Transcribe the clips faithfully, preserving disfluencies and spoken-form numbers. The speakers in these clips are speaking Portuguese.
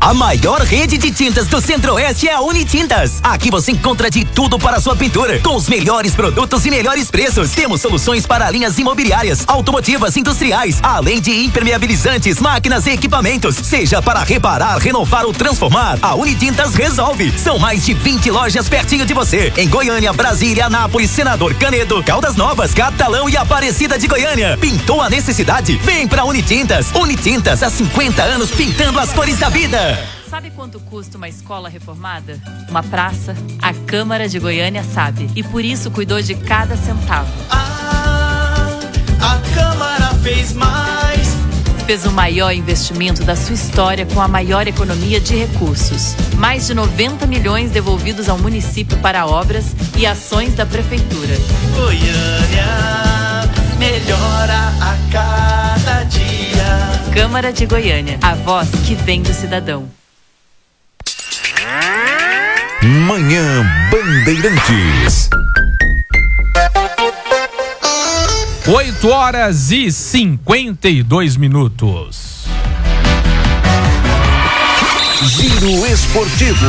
A maior rede de tintas do Centro-Oeste é a Unitintas. Aqui você encontra de tudo para a sua pintura, com os melhores produtos e melhores preços. Temos soluções para linhas imobiliárias, automotivas, industriais, além de impermeabilizantes, máquinas e equipamentos. Seja para reparar, renovar ou transformar, a Unitintas resolve. São mais de vinte lojas pertinho de você, em Goiânia, Brasília, Anápolis, Senador Canedo, Caldas Novas, Catalão e Aparecida de Goiânia. Pintou a necessidade? Vem pra Unitintas. Unitintas, há cinquenta anos pintando as cores da vida. Sabe quanto custa uma escola reformada? Uma praça? A Câmara de Goiânia sabe. E por isso cuidou de cada centavo. Ah, a Câmara fez mais. Fez o maior investimento da sua história com a maior economia de recursos. Mais de noventa milhões devolvidos ao município para obras e ações da Prefeitura. Goiânia melhora a cada dia. Câmara de Goiânia, a voz que vem do cidadão. Manhã Bandeirantes. oito horas e cinquenta e dois minutos. Giro Esportivo.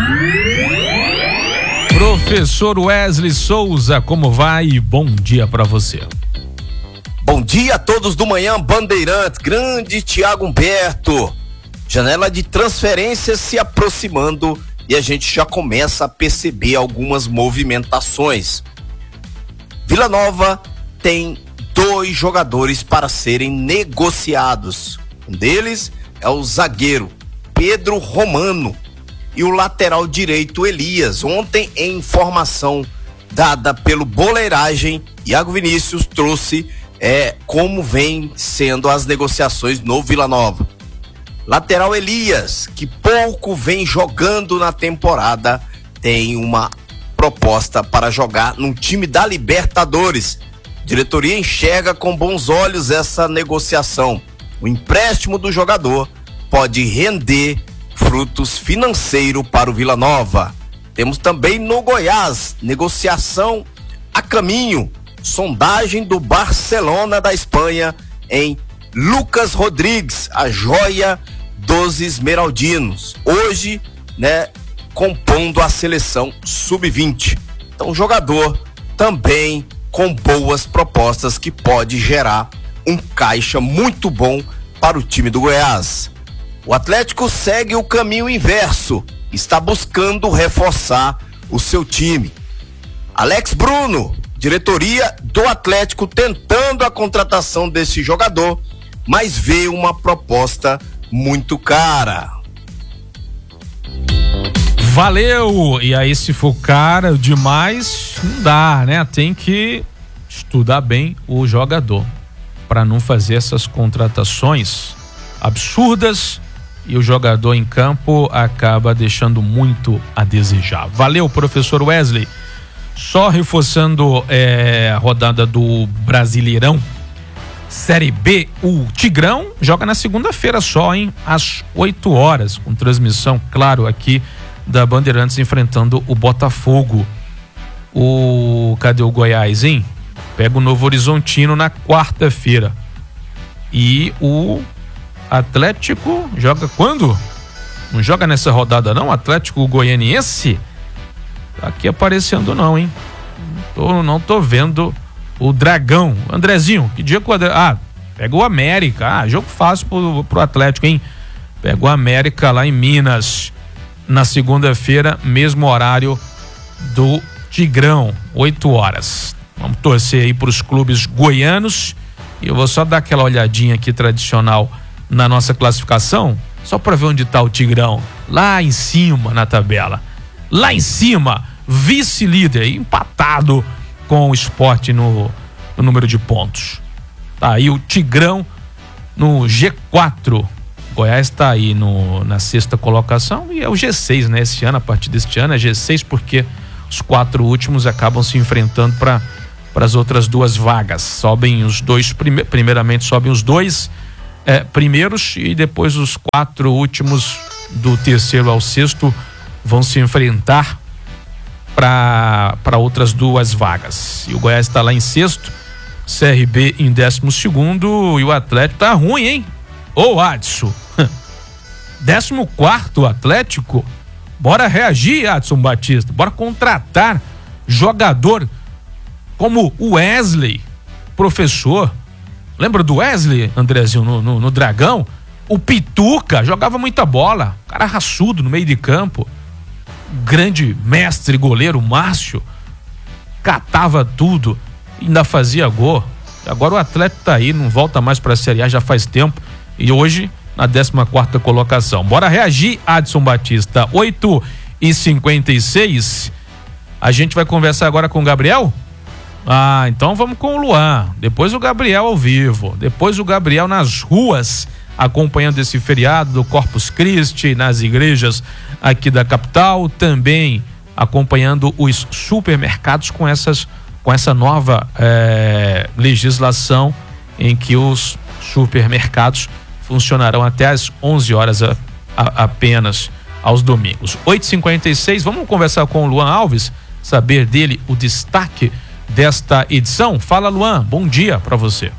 Professor Wesley Souza, como vai? Bom dia para você. Bom dia a todos do Manhã Bandeirantes. Grande Thiago Humberto. Janela de transferências se aproximando e a gente já começa a perceber algumas movimentações. Vila Nova tem dois jogadores para serem negociados. Um deles é o zagueiro Pedro Romano e o lateral direito Elias. Ontem, em informação dada pelo Boleiragem, Iago Vinícius trouxe é, como vem sendo as negociações no Vila Nova. Lateral Elias, que pouco vem jogando na temporada, tem uma proposta para jogar num time da Libertadores. Diretoria enxerga com bons olhos essa negociação. O empréstimo do jogador pode render frutos financeiros para o Vila Nova. Temos também no Goiás, negociação a caminho, sondagem do Barcelona da Espanha em Lucas Rodrigues, a joia dos esmeraldinos. Hoje, né, compondo a seleção sub vinte. Então, jogador também com boas propostas que pode gerar um caixa muito bom para o time do Goiás. O Atlético segue o caminho inverso, está buscando reforçar o seu time. Alex Bruno, diretoria do Atlético tentando a contratação desse jogador, mas vê uma proposta muito cara. Valeu! E aí, se for caro demais, não dá, né? Tem que estudar bem o jogador para não fazer essas contratações absurdas e o jogador em campo acaba deixando muito a desejar. Valeu, professor Wesley. Só reforçando é, a rodada do Brasileirão Série B, o Tigrão joga na segunda-feira só, hein? Às oito horas, com transmissão, claro, aqui da Bandeirantes enfrentando o Botafogo. O cadê o Goiás, hein? Pega o Novo Horizontino na quarta-feira. E o Atlético joga quando? Não joga nessa rodada não? Atlético Goianiense? Tá aqui aparecendo não, hein? Tô, não tô vendo o Dragão. Andrezinho, que dia que o André... Ah, pega o América. Ah, jogo fácil pro, pro Atlético, hein? Pega o América lá em Minas na segunda-feira, mesmo horário do Tigrão, oito horas. Vamos torcer aí pros clubes goianos. E eu vou só dar aquela olhadinha aqui tradicional na nossa classificação, só para ver onde tá o Tigrão. Lá em cima na tabela. Lá em cima, vice-líder, empatado com o Sport no, no número de pontos. Tá aí o Tigrão no G quatro. Goiás está aí no, na sexta colocação e é o G seis, né? Esse ano, a partir deste ano, é G seis porque os quatro últimos acabam se enfrentando para para as outras duas vagas. Sobem os dois, prime, primeiramente sobem os dois é, primeiros e depois os quatro últimos do terceiro ao sexto vão se enfrentar para para outras duas vagas. E o Goiás está lá em sexto, C R B em décimo segundo e o Atlético tá ruim, hein? Ô, Adson. décimo quarto Atlético. Bora reagir, Adson Batista. Bora contratar jogador como o Wesley, professor. Lembra do Wesley, Andrezinho, no, no, no Dragão? O Pituca jogava muita bola, cara raçudo no meio de campo. Grande mestre goleiro Márcio catava tudo, ainda fazia gol. Agora o Atlético tá aí, não volta mais pra Série A já faz tempo, e hoje na décima quarta colocação. Bora reagir, Adson Batista. Oito e cinquenta e seis. A gente vai conversar agora com o Gabriel? Ah, então vamos com o Luan, depois o Gabriel ao vivo, depois o Gabriel nas ruas, acompanhando esse feriado do Corpus Christi, nas igrejas aqui da capital, também acompanhando os supermercados com essas, com essa nova eh, legislação em que os supermercados funcionarão até às onze horas a, a, apenas aos domingos. oito e cinquenta e seis, vamos conversar com o Luan Alves, saber dele o destaque desta edição. Fala, Luan, bom dia para você.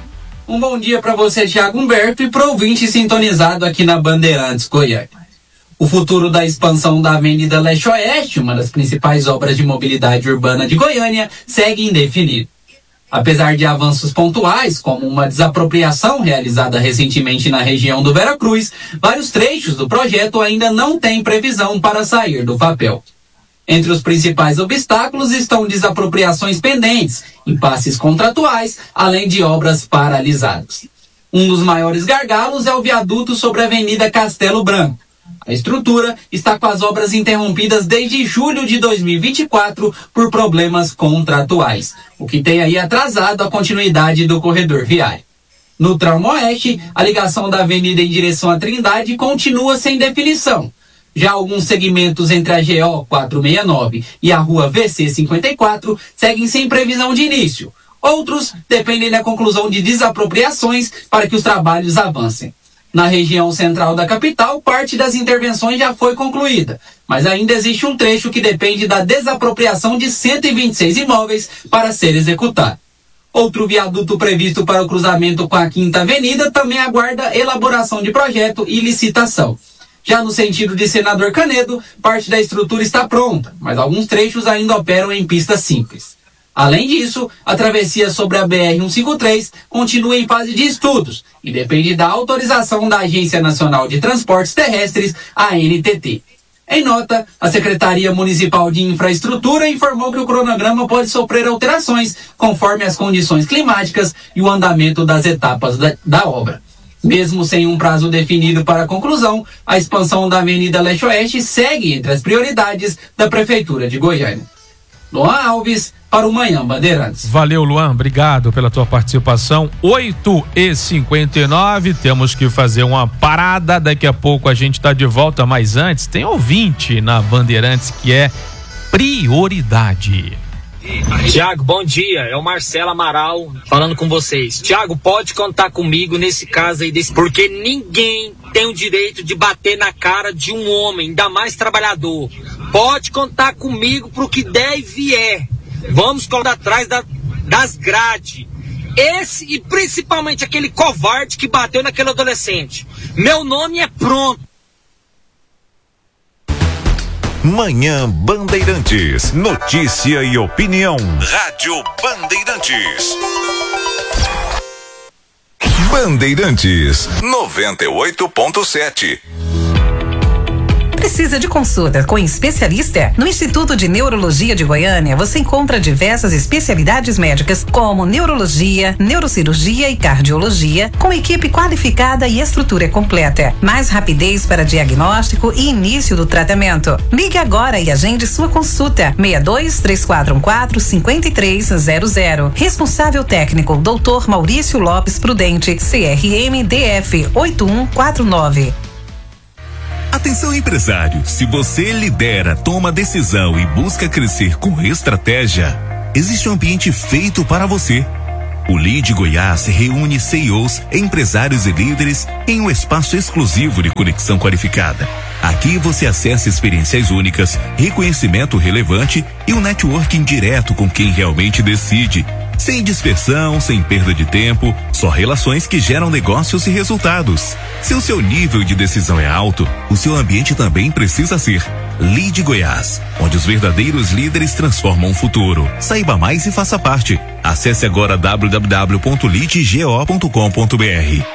Um bom dia para você, Thiago Humberto, e para o ouvinte sintonizado aqui na Bandeirantes Goiânia. O futuro da expansão da Avenida Leste-Oeste, uma das principais obras de mobilidade urbana de Goiânia, segue indefinido. Apesar de avanços pontuais, como uma desapropriação realizada recentemente na região do Veracruz, vários trechos do projeto ainda não têm previsão para sair do papel. Entre os principais obstáculos estão desapropriações pendentes, impasses contratuais, além de obras paralisadas. Um dos maiores gargalos é o viaduto sobre a Avenida Castelo Branco. A estrutura está com as obras interrompidas desde julho de dois mil e vinte e quatro por problemas contratuais, o que tem aí atrasado a continuidade do corredor viário. No tramo oeste, a ligação da avenida em direção à Trindade continua sem definição. Já alguns segmentos entre a G O quatrocentos e sessenta e nove e a rua V C cinquenta e quatro seguem sem previsão de início. Outros dependem da conclusão de desapropriações para que os trabalhos avancem. Na região central da capital, parte das intervenções já foi concluída, mas ainda existe um trecho que depende da desapropriação de cento e vinte e seis imóveis para ser executado. Outro viaduto previsto para o cruzamento com a Quinta Avenida também aguarda elaboração de projeto e licitação. Já no sentido de Senador Canedo, parte da estrutura está pronta, mas alguns trechos ainda operam em pista simples. Além disso, a travessia sobre a B R cento e cinquenta e três continua em fase de estudos e depende da autorização da Agência Nacional de Transportes Terrestres, a N T T. Em nota, a Secretaria Municipal de Infraestrutura informou que o cronograma pode sofrer alterações conforme as condições climáticas e o andamento das etapas da, da obra. Mesmo sem um prazo definido para a conclusão, a expansão da Avenida Leste-Oeste segue entre as prioridades da Prefeitura de Goiânia. Luan Alves, para o Manhã Bandeirantes. Valeu, Luan, obrigado pela tua participação. oito e cinquenta e nove, temos que fazer uma parada, daqui a pouco a gente está de volta, mas antes tem ouvinte na Bandeirantes que é prioridade. Tiago, bom dia, é o Marcelo Amaral falando com vocês. Tiago, pode contar comigo nesse caso aí, desse, porque ninguém tem o direito de bater na cara de um homem, ainda mais trabalhador. Pode contar comigo pro que der e vier. Vamos correr atrás da, das grades. Esse e principalmente aquele covarde que bateu naquele adolescente. Meu nome é pronto. Manhã Bandeirantes. Notícia e opinião. Rádio Bandeirantes. Bandeirantes noventa e oito ponto sete. Precisa de consulta com especialista? No Instituto de Neurologia de Goiânia, você encontra diversas especialidades médicas, como neurologia, neurocirurgia e cardiologia, com equipe qualificada e estrutura completa. Mais rapidez para diagnóstico e início do tratamento. Ligue agora e agende sua consulta. seis dois, três quatro um quatro, cinco três zero zero. Responsável técnico, doutor Maurício Lopes Prudente, C R M D F oito um quatro nove. Atenção, empresário, se você lidera, toma decisão e busca crescer com estratégia, existe um ambiente feito para você. O Lead Goiás reúne C E Os, empresários e líderes em um espaço exclusivo de conexão qualificada. Aqui você acessa experiências únicas, reconhecimento relevante e um networking direto com quem realmente decide. Sem dispersão, sem perda de tempo, só relações que geram negócios e resultados. Se o seu nível de decisão é alto, o seu ambiente também precisa ser. Lead Goiás, onde os verdadeiros líderes transformam o futuro. Saiba mais e faça parte. Acesse agora w w w ponto lead go ponto com ponto b r.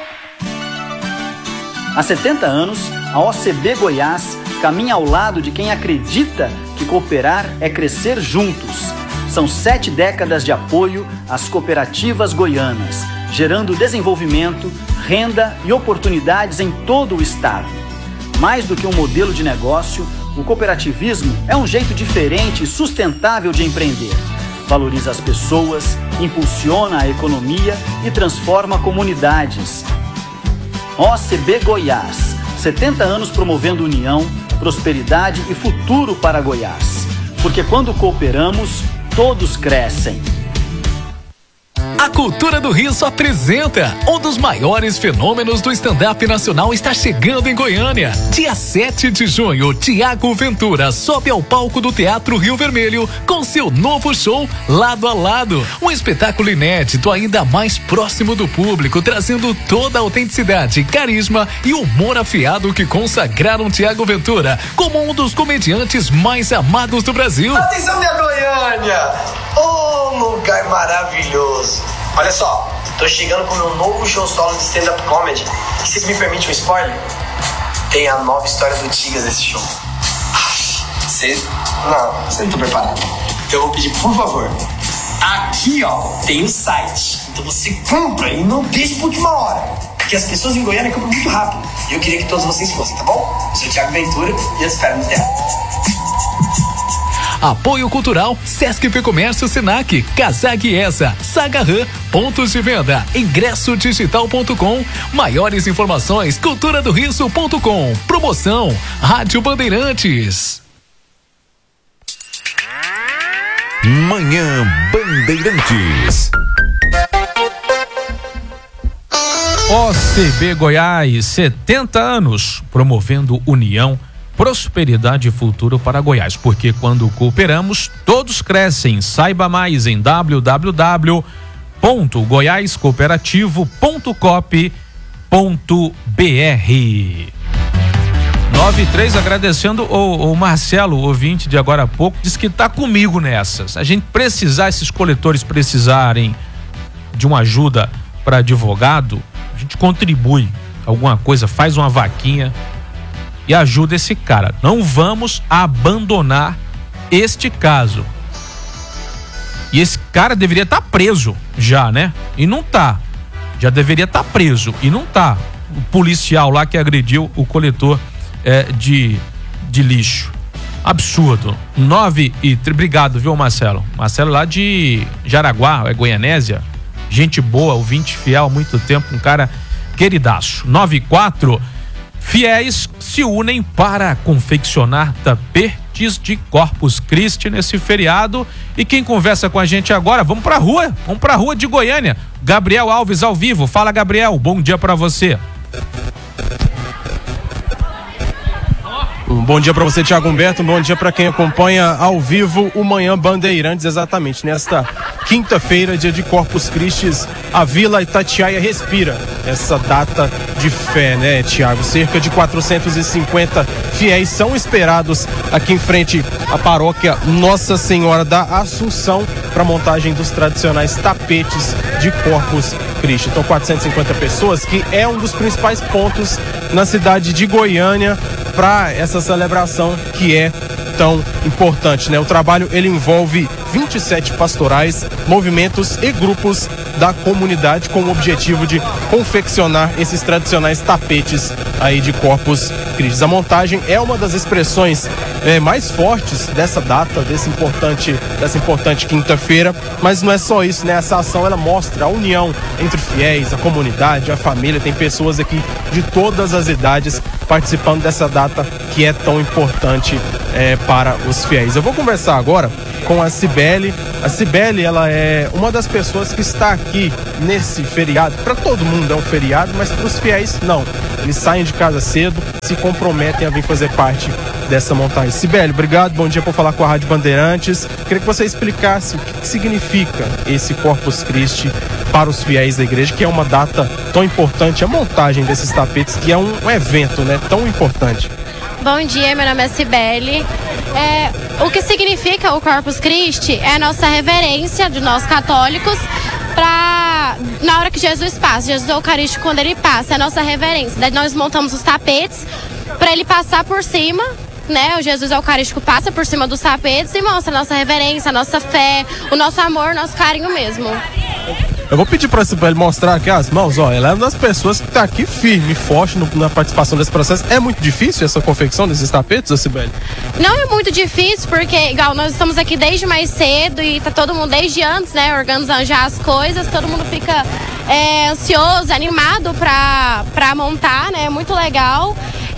Há setenta anos, a O C B Goiás caminha ao lado de quem acredita que cooperar é crescer juntos. São sete décadas de apoio às cooperativas goianas, gerando desenvolvimento, renda e oportunidades em todo o estado. Mais do que um modelo de negócio, o cooperativismo é um jeito diferente e sustentável de empreender. Valoriza as pessoas, impulsiona a economia e transforma comunidades. O C B Goiás, setenta anos promovendo união, prosperidade e futuro para Goiás. Porque quando cooperamos, todos crescem. A Cultura do Riso apresenta um dos maiores fenômenos do stand-up nacional está chegando em Goiânia. Dia sete de junho, Tiago Ventura sobe ao palco do Teatro Rio Vermelho com seu novo show Lado a Lado. Um espetáculo inédito ainda mais próximo do público, trazendo toda a autenticidade, carisma e humor afiado que consagraram Tiago Ventura como um dos comediantes mais amados do Brasil. Atenção, minha Goiânia! Oh, lugar maravilhoso! Olha só, tô chegando com o meu novo show solo de stand-up comedy. E vocês me permitem um spoiler? Tem a nova história do Tigas nesse show. Vocês... Não, vocês não estão preparados. Então eu vou pedir, por favor, aqui ó, tem um site. Então você compra e não deixa pra última hora. Porque as pessoas em Goiânia compram muito rápido. E eu queria que todos vocês fossem, tá bom? Eu sou o Thiago Ventura e eu espero no teatro. Apoio Cultural, Sesc Fecomércio Senac, Casag Essa, Sagarran, pontos de venda, ingresso digital ponto com, maiores informações, cultura do riso ponto com, promoção, Rádio Bandeirantes. Manhã Bandeirantes. O C B Goiás, setenta anos, promovendo união, prosperidade e futuro para Goiás, porque quando cooperamos, todos crescem. Saiba mais em w w w ponto goiás cooperativo ponto coop ponto b r. nove e três, agradecendo o, o Marcelo, o ouvinte de agora há pouco, disse que está comigo nessas. A gente precisar, esses coletores precisarem de uma ajuda para advogado, a gente contribui alguma coisa, faz uma vaquinha e ajuda esse cara. Não vamos abandonar este caso. E esse cara deveria estar tá preso já, né? E não tá. Já deveria estar tá preso e não tá. O policial lá que agrediu o coletor é, de, de lixo. Absurdo. Nove e... Obrigado, viu, Marcelo? Marcelo lá de Jaraguá, é Goianésia. Gente boa, ouvinte fiel há muito tempo, um cara queridaço. Nove e quatro... Fiéis se unem para confeccionar tapetes de Corpus Christi nesse feriado. E quem conversa com a gente agora, vamos pra rua, vamos pra rua de Goiânia. Gabriel Alves ao vivo. Fala, Gabriel, bom dia pra você. Um bom dia para você, Thiago Humberto. Um bom dia para quem acompanha ao vivo o Manhã Bandeirantes, exatamente nesta quinta-feira, dia de Corpus Christi. A Vila Itatiaia respira essa data de fé, né, Thiago? Cerca de quatrocentos e cinquenta fiéis são esperados aqui em frente à paróquia Nossa Senhora da Assunção para a montagem dos tradicionais tapetes de Corpus Christi. Então, quatrocentas e cinquenta pessoas, que é um dos principais pontos na cidade de Goiânia para essa celebração que é tão importante, né? O trabalho, ele envolve vinte e sete pastorais, movimentos e grupos da comunidade com o objetivo de confeccionar esses tradicionais tapetes aí de Corpus Christi. A montagem é uma das expressões é, mais fortes dessa data, desse importante, dessa importante quinta-feira, mas não é só isso, né? Essa ação, ela mostra a união entre fiéis, a comunidade, a família. Tem pessoas aqui de todas as idades participando dessa data que é tão importante é, para os fiéis. Eu vou conversar agora com a Cibele Cibele. A Cibele, ela é uma das pessoas que está aqui nesse feriado. Para todo mundo é um feriado, mas para os fiéis não. Eles saem de casa cedo, se comprometem a vir fazer parte dessa montagem. Cibele, obrigado, bom dia por falar com a Rádio Bandeirantes. Queria que você explicasse o que, que significa esse Corpus Christi para os fiéis da igreja, que é uma data tão importante, a montagem desses tapetes, que é um, um evento, né, tão importante. Bom dia, meu nome é Cibele. É, o que significa o Corpus Christi é a nossa reverência de nós católicos para na hora que Jesus passa, Jesus Eucarístico, quando ele passa, é a nossa reverência. Daí nós montamos os tapetes para ele passar por cima, né? O Jesus Eucarístico passa por cima dos tapetes e mostra a nossa reverência, a nossa fé, o nosso amor, o nosso carinho mesmo. Eu vou pedir para ele mostrar aqui as mãos, ó. Ela é uma das pessoas que está aqui firme e forte no, na participação desse processo. É muito difícil essa confecção desses tapetes, Cibele? Não é muito difícil, porque, igual, nós estamos aqui desde mais cedo e tá todo mundo desde antes, né, organizando já as coisas. Todo mundo fica é, ansioso, animado para para montar, né? É muito legal.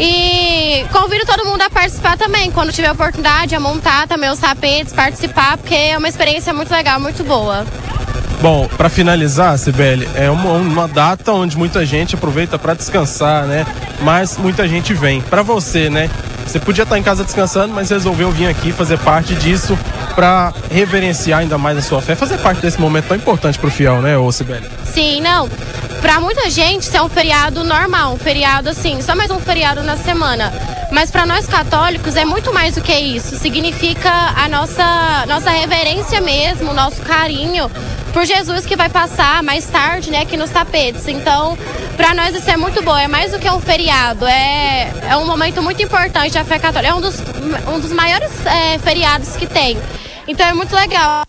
E convido todo mundo a participar também, quando tiver oportunidade, a montar também os tapetes, participar, porque é uma experiência muito legal, muito boa. Bom, para finalizar, Cibele, é uma, uma data onde muita gente aproveita para descansar, né? Mas muita gente vem. Para você, né? Você podia estar em casa descansando, mas resolveu vir aqui fazer parte disso para reverenciar ainda mais a sua fé, fazer parte desse momento tão importante para o fiel, né, ô Cibele? Sim, não. Para muita gente, isso é um feriado normal, um feriado assim, só mais um feriado na semana. Mas para nós católicos é muito mais do que isso. Significa a nossa, nossa reverência mesmo, o nosso carinho por Jesus, que vai passar mais tarde, né, aqui nos tapetes. Então, para nós isso é muito bom, é mais do que um feriado, é, é um momento muito importante da fé católica, é um dos, um dos maiores é, feriados que tem. Então é muito legal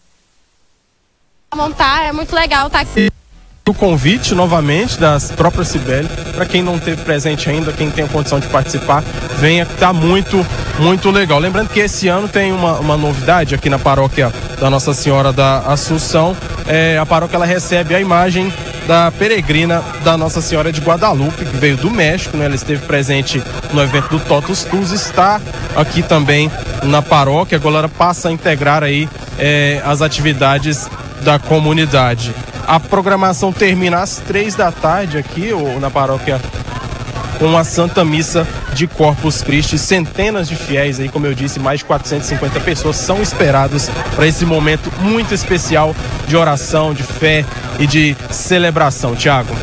montar, é muito legal estar aqui. O convite novamente das próprias Cibele, para quem não teve presente ainda, quem tem a condição de participar, venha, que tá muito, muito legal. Lembrando que esse ano tem uma, uma novidade aqui na paróquia da Nossa Senhora da Assunção. É, a paróquia ela recebe a imagem da peregrina da Nossa Senhora de Guadalupe, que veio do México, né? Ela esteve presente no evento do Totus Tuus, está aqui também na paróquia, agora passa a integrar aí é, as atividades da comunidade. A programação termina às três da tarde aqui ou na paróquia com a Santa Missa de Corpus Christi. Centenas de fiéis aí, como eu disse, mais de quatrocentas e cinquenta pessoas são esperados para esse momento muito especial de oração, de fé e de celebração. Tiago.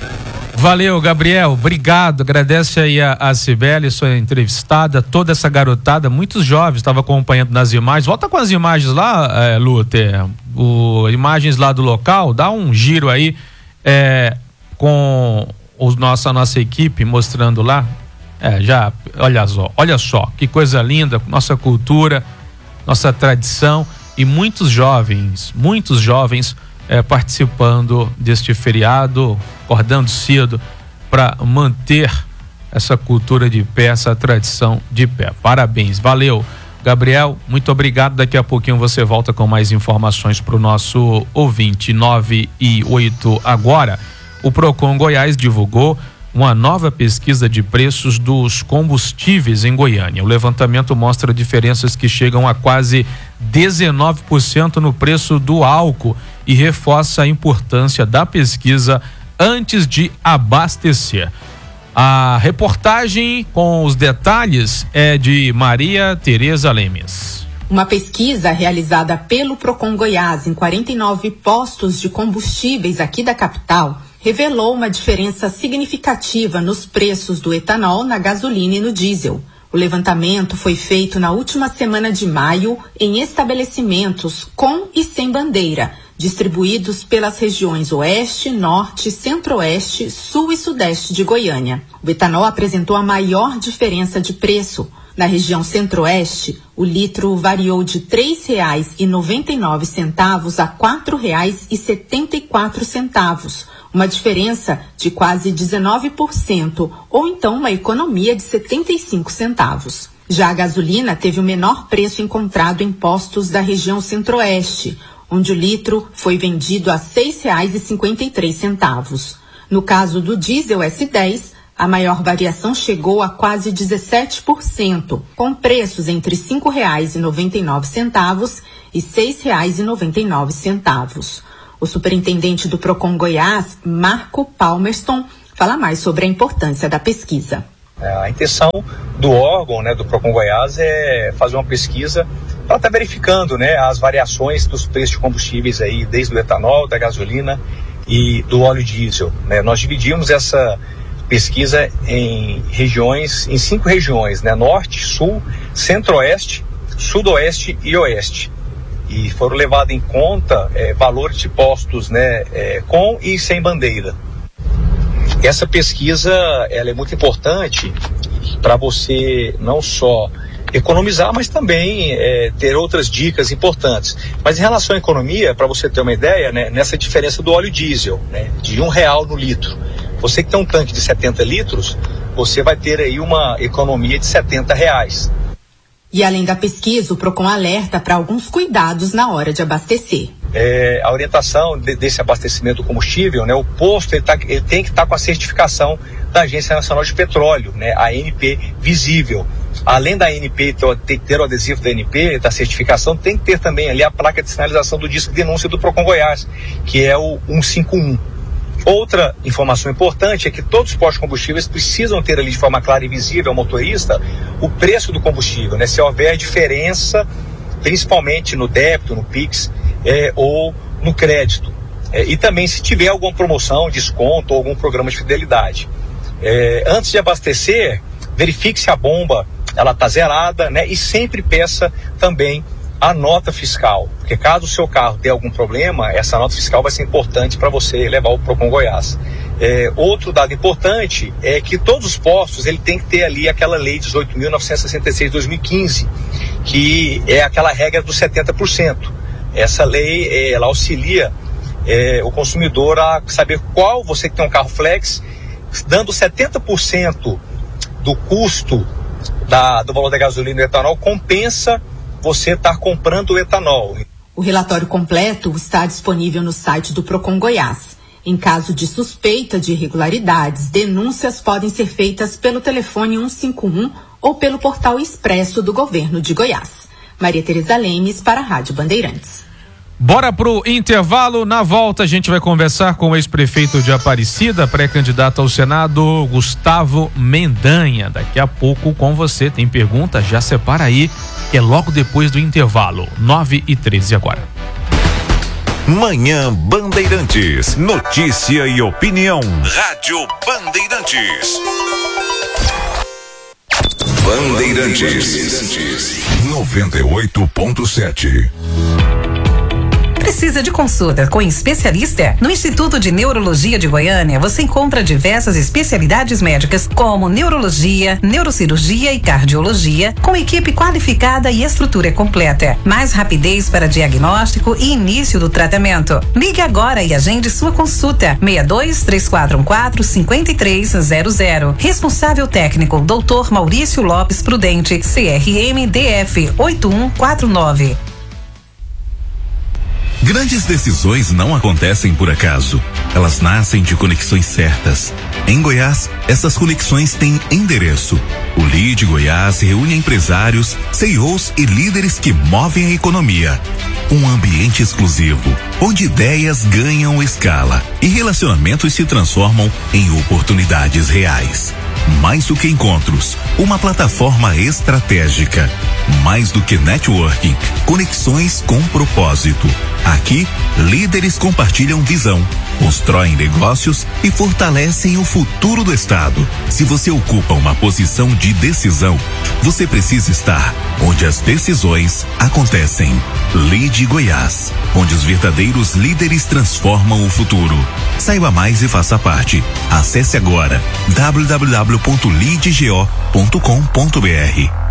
Valeu, Gabriel, obrigado, agradece aí a, a Cibele, sua entrevistada, toda essa garotada, muitos jovens estavam acompanhando nas imagens. Volta com as imagens lá, é, Luther, o, imagens lá do local, dá um giro aí é, com o nossa, a nossa equipe mostrando lá, é, já, olha só, olha só, que coisa linda, nossa cultura, nossa tradição e muitos jovens, muitos jovens É, participando deste feriado, acordando cedo para manter essa cultura de pé, essa tradição de pé. Parabéns, valeu, Gabriel, muito obrigado. Daqui a pouquinho você volta com mais informações para o nosso ouvinte. Nove e oito agora. O Procon Goiás divulgou uma nova pesquisa de preços dos combustíveis em Goiânia. O levantamento mostra diferenças que chegam a quase dezenove por cento no preço do álcool e reforça a importância da pesquisa antes de abastecer. A reportagem com os detalhes é de Maria Tereza Lemes. Uma pesquisa realizada pelo Procon Goiás em quarenta e nove postos de combustíveis aqui da capital revelou uma diferença significativa nos preços do etanol, na gasolina e no diesel. O levantamento foi feito na última semana de maio em estabelecimentos com e sem bandeira, distribuídos pelas regiões Oeste, Norte, Centro-Oeste, Sul e Sudeste de Goiânia. O etanol apresentou a maior diferença de preço. Na região Centro-Oeste, o litro variou de três reais e noventa e nove centavos a quatro reais e setenta e quatro centavos, uma diferença de quase dezenove por cento, ou então uma economia de setenta e cinco centavos. Já a gasolina teve o menor preço encontrado em postos da região Centro-Oeste, onde o litro foi vendido a seis reais e cinquenta e três centavos. No caso do diesel S dez, a maior variação chegou a quase dezessete por cento, com preços entre cinco reais e noventa e nove centavos e seis reais e noventa e nove centavos. O superintendente do Procon Goiás, Marco Palmerston, fala mais sobre a importância da pesquisa. A intenção do órgão, né, do Procon Goiás, é fazer uma pesquisa para estar tá verificando, né, as variações dos preços de combustíveis aí, desde o etanol, da gasolina e do óleo diesel, né? Nós dividimos essa pesquisa em regiões, em cinco regiões, né? Norte, Sul, Centro-Oeste, Sudoeste e Oeste. E foram levados em conta é, valores de postos, né, é, com e sem bandeira. Essa pesquisa, ela é muito importante para você não só economizar, mas também é, ter outras dicas importantes. Mas em relação à economia, para você ter uma ideia, né, nessa diferença do óleo diesel, né, de um real no litro, você que tem um tanque de setenta litros, você vai ter aí uma economia de setenta reais. E além da pesquisa, o Procon alerta para alguns cuidados na hora de abastecer. É, a orientação de, desse abastecimento do combustível, né, o posto ele, tá, ele tem que estar tá com a certificação da Agência Nacional de Petróleo, né, a A N P visível. Além da A N P ter, ter o adesivo da A N P, da certificação, tem que ter também ali a placa de sinalização do disco de denúncia do Procon Goiás, que é o cento e cinquenta e um. Outra informação importante é que todos os postos de combustíveis precisam ter ali de forma clara e visível ao motorista o preço do combustível, né? Se houver diferença, principalmente no débito, no Pix é, ou no crédito. É, e também se tiver alguma promoção, desconto ou algum programa de fidelidade. É, antes de abastecer, verifique se a bomba ela está zerada, né? E sempre peça também a nota fiscal, porque caso o seu carro tenha algum problema, essa nota fiscal vai ser importante para você levar o Procon Goiás. É, outro dado importante é que todos os postos ele tem que ter ali aquela lei dezoito mil novecentos e sessenta e seis de dois mil e quinze, que é aquela regra dos setenta por cento. Essa lei ela auxilia é, o consumidor a saber qual, você que tem um carro flex, dando setenta por cento do custo da, do valor da gasolina e do etanol, compensa você estar comprando o etanol. O relatório completo está disponível no site do Procon Goiás. Em caso de suspeita de irregularidades, denúncias podem ser feitas pelo telefone cento e cinquenta e um ou pelo portal expresso do governo de Goiás. Maria Tereza Lemes para a Rádio Bandeirantes. Bora pro intervalo. Na volta a gente vai conversar com o ex-prefeito de Aparecida, pré-candidato ao Senado, Gustavo Mendanha. Daqui a pouco com você. Tem pergunta? Já separa aí, que é logo depois do intervalo. nove e treze agora. Manhã Bandeirantes. Notícia e opinião. Rádio Bandeirantes. Bandeirantes. noventa e oito ponto sete. Precisa de consulta com especialista? No Instituto de Neurologia de Goiânia, você encontra diversas especialidades médicas, como neurologia, neurocirurgia e cardiologia, com equipe qualificada e estrutura completa. Mais rapidez para diagnóstico e início do tratamento. Ligue agora e agende sua consulta. seis dois, três quatro um quatro, cinco três zero zero. Responsável técnico, doutor Maurício Lopes Prudente, C R M D F oito um quatro nove. Grandes decisões não acontecem por acaso. Elas nascem de conexões certas. Em Goiás, essas conexões têm endereço. O Lead Goiás reúne empresários, C E Os e líderes que movem a economia. Um ambiente exclusivo, onde ideias ganham escala e relacionamentos se transformam em oportunidades reais. Mais do que encontros, uma plataforma estratégica. Mais do que networking, conexões com propósito. Aqui, líderes compartilham visão, constroem negócios e fortalecem o futuro do Estado. Se você ocupa uma posição de decisão, você precisa estar onde as decisões acontecem. Lead Goiás, onde os verdadeiros líderes transformam o futuro. Saiba mais e faça parte. Acesse agora w w w ponto lead go ponto com ponto b r.